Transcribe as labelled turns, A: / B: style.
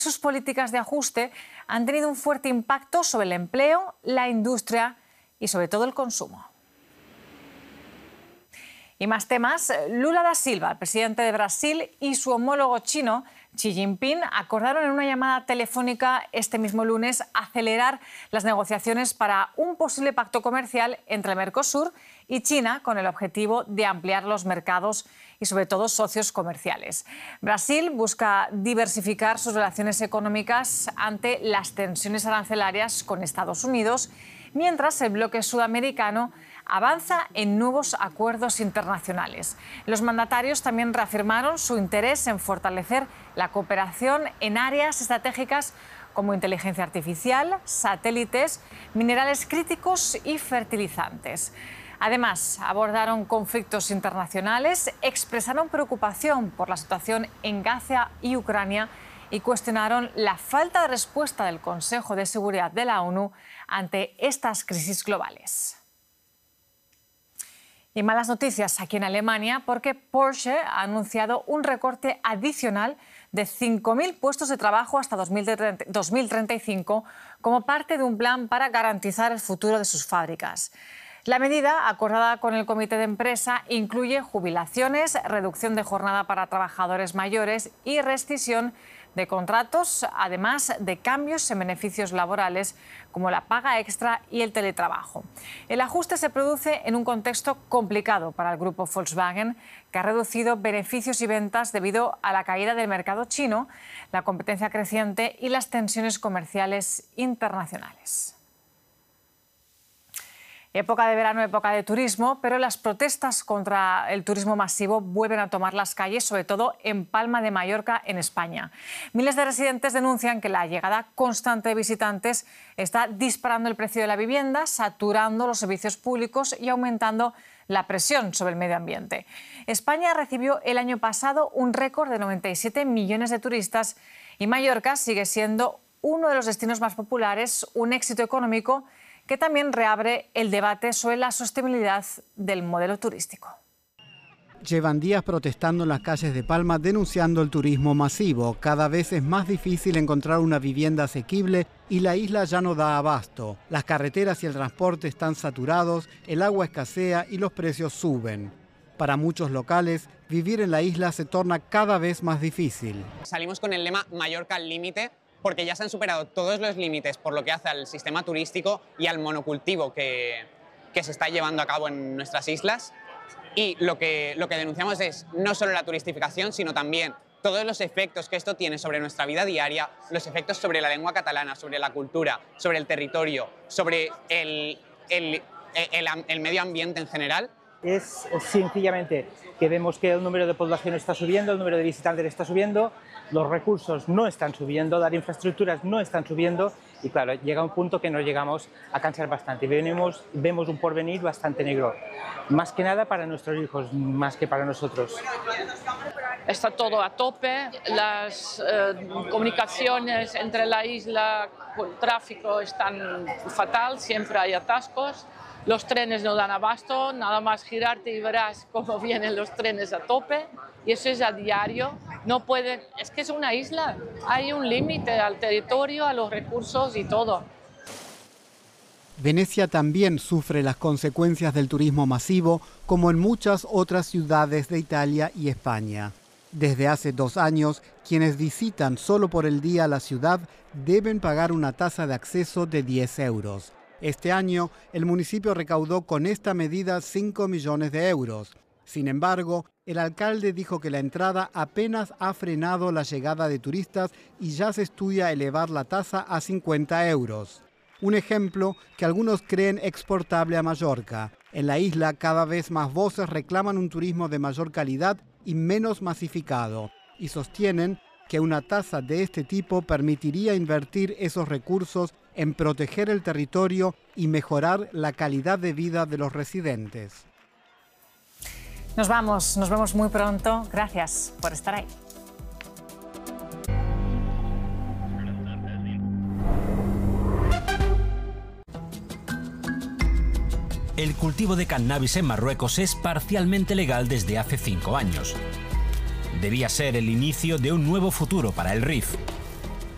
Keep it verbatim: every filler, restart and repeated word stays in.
A: Sus políticas de ajuste han tenido un fuerte impacto sobre el empleo, la industria y sobre todo el consumo. Y más temas, Lula da Silva, el presidente de Brasil, y su homólogo chino, Xi Jinping, acordaron en una llamada telefónica este mismo lunes acelerar las negociaciones para un posible pacto comercial entre el Mercosur y China con el objetivo de ampliar los mercados y sobre todo socios comerciales. Brasil busca diversificar sus relaciones económicas ante las tensiones arancelarias con Estados Unidos, mientras el bloque sudamericano avanza en nuevos acuerdos internacionales. Los mandatarios también reafirmaron su interés en fortalecer la cooperación en áreas estratégicas como inteligencia artificial, satélites, minerales críticos y fertilizantes. Además, abordaron conflictos internacionales, expresaron preocupación por la situación en Gaza y Ucrania y cuestionaron la falta de respuesta del Consejo de Seguridad de la ONU ante estas crisis globales. Y malas noticias aquí en Alemania porque Porsche ha anunciado un recorte adicional de cinco mil puestos de trabajo hasta dos mil treinta y cinco como parte de un plan para garantizar el futuro de sus fábricas. La medida, acordada con el comité de empresa, incluye jubilaciones, reducción de jornada para trabajadores mayores y rescisión de contratos, además de cambios en beneficios laborales como la paga extra y el teletrabajo. El ajuste se produce en un contexto complicado para el grupo Volkswagen, que ha reducido beneficios y ventas debido a la caída del mercado chino, la competencia creciente y las tensiones comerciales internacionales. Época de verano, época de turismo, pero las protestas contra el turismo masivo vuelven a tomar las calles, sobre todo en Palma de Mallorca, en España. Miles de residentes denuncian que la llegada constante de visitantes está disparando el precio de la vivienda, saturando los servicios públicos y aumentando la presión sobre el medio ambiente. España recibió el año pasado un récord de noventa y siete millones de turistas y Mallorca sigue siendo uno de los destinos más populares, un éxito económico que también reabre el debate sobre la sostenibilidad del modelo turístico.
B: Llevan días protestando en las calles de Palma denunciando el turismo masivo. Cada vez es más difícil encontrar una vivienda asequible y la isla ya no da abasto. Las carreteras y el transporte están saturados, el agua escasea y los precios suben. Para muchos locales, vivir en la isla se torna cada vez más difícil.
C: Salimos con el lema Mallorca al límite, porque ya se han superado todos los límites por lo que hace al sistema turístico y al monocultivo que, que se está llevando a cabo en nuestras islas. Y lo que, lo que denunciamos es no solo la turistificación, sino también todos los efectos que esto tiene sobre nuestra vida diaria, los efectos sobre la lengua catalana, sobre la cultura, sobre el territorio, sobre el, el, el, el medio ambiente en general.
D: Es sencillamente que vemos que el número de población está subiendo, el número de visitantes está subiendo, los recursos no están subiendo, las infraestructuras no están subiendo y claro, llega un punto que nos llegamos a cansar bastante. Venimos, vemos un porvenir bastante negro, más que nada para nuestros hijos, más que para nosotros.
E: Está todo a tope, las eh, comunicaciones entre la isla, el tráfico están fatal, siempre hay atascos. Los trenes no dan abasto, nada más girarte y verás cómo vienen los trenes a tope y eso es a diario. No pueden, es que es una isla, hay un límite al territorio, a los recursos y todo.
B: Venecia también sufre las consecuencias del turismo masivo, como en muchas otras ciudades de Italia y España. Desde hace dos años, quienes visitan solo por el día la ciudad deben pagar una tasa de acceso de diez euros. Este año, el municipio recaudó con esta medida cinco millones de euros. Sin embargo, el alcalde dijo que la entrada apenas ha frenado la llegada de turistas y ya se estudia elevar la tasa a cincuenta euros. Un ejemplo que algunos creen exportable a Mallorca. En la isla, cada vez más voces reclaman un turismo de mayor calidad y menos masificado, y sostienen que una tasa de este tipo permitiría invertir esos recursos en proteger el territorio y mejorar la calidad de vida de los residentes.
A: Nos vamos, nos vemos muy pronto. Gracias por estar ahí.
F: El cultivo de cannabis en Marruecos es parcialmente legal desde hace cinco años. Debía ser el inicio de un nuevo futuro para el Rif.